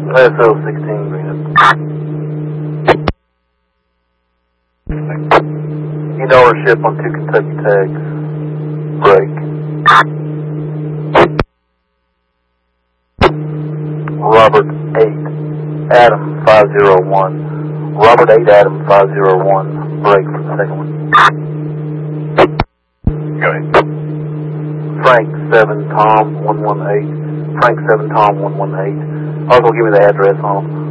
SO 16 Green. Need ownership on 2 Kentucky tags. Break. Robert 8, Adam 501. Robert 8, Adam 501. Break for the second one. Go ahead. Frank 7, Tom 118. Frank 7, Tom 118. Also give me the address on them.